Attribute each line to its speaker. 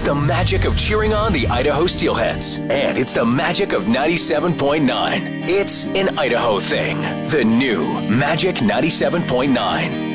Speaker 1: It's the magic of cheering on the Idaho Steelheads. And it's the magic of 97.9. It's an Idaho thing. The new Magic 97.9.